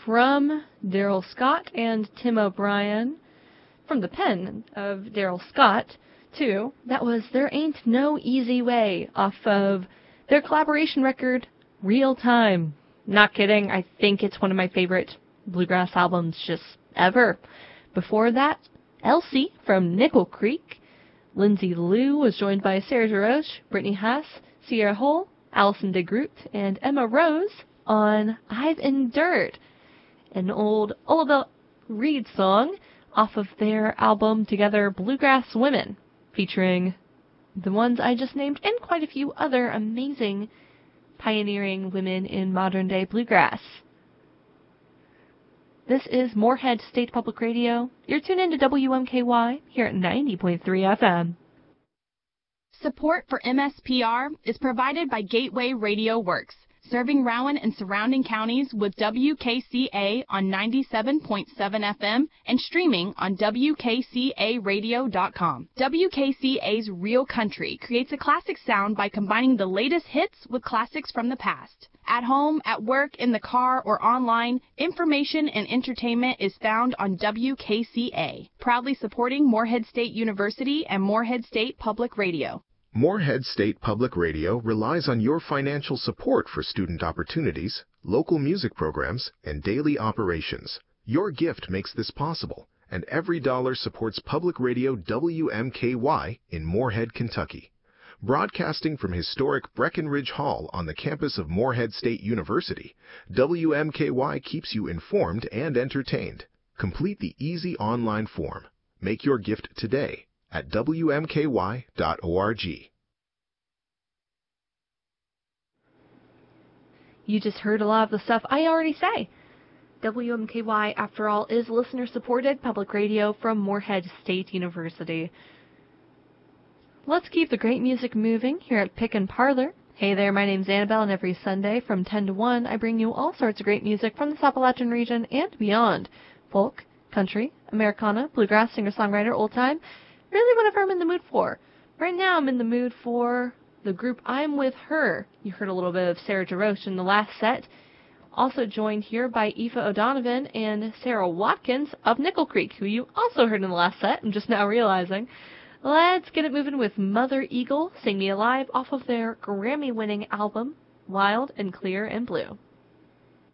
from Daryl Scott and Tim O'Brien, from the pen of Daryl Scott, too. That was There Ain't No Easy Way off of their collaboration record, Real Time. Not kidding, I think it's one of my favorite bluegrass albums just ever. Before that, Elsie from Nickel Creek. Lindsay Lou was joined by Sarah Jarosz, Brittany Haas, Sierra Hull, Allison DeGroot, and Emma Rose on I've Endured, an old Olabelle Reed song off of their album Together Bluegrass Women, featuring the ones I just named and quite a few other amazing pioneering women in modern-day bluegrass. This is Moorhead State Public Radio. You're tuned in to WMKY here at 90.3 FM. Support for MSPR is provided by Gateway Radio Works, serving Rowan and surrounding counties with WKCA on 97.7 FM and streaming on WKCAradio.com. WKCA's Real Country creates a classic sound by combining the latest hits with classics from the past. At home, at work, in the car, or online, information and entertainment is found on WKCA, proudly supporting Moorhead State University and Moorhead State Public Radio. Moorhead State Public Radio relies on your financial support for student opportunities, local music programs, and daily operations. Your gift makes this possible, and every dollar supports public radio WMKY in Moorhead, Kentucky. Broadcasting from historic Breckenridge Hall on the campus of Moorhead State University, WMKY keeps you informed and entertained. Complete the easy online form. Make your gift today at WMKY.org. You just heard a lot of the stuff I already say. WMKY, after all, is listener-supported public radio from Moorhead State University. Let's keep the great music moving here at Pick and Parlor. Hey there, my name's Annabelle, and every Sunday from 10 to 1, I bring you all sorts of great music from the Appalachian region and beyond. Folk, country, Americana, bluegrass, singer-songwriter, old-time, really whatever I'm in the mood for. Right now I'm in the mood for the group I'm With Her. You heard a little bit of Sarah Jarosz in the last set. Also joined here by Aoife O'Donovan and Sarah Watkins of Nickel Creek, who you also heard in the last set, I'm just now realizing. Let's get it moving with Mother Eagle, Sing Me Alive, off of their Grammy-winning album, Wild and Clear and Blue.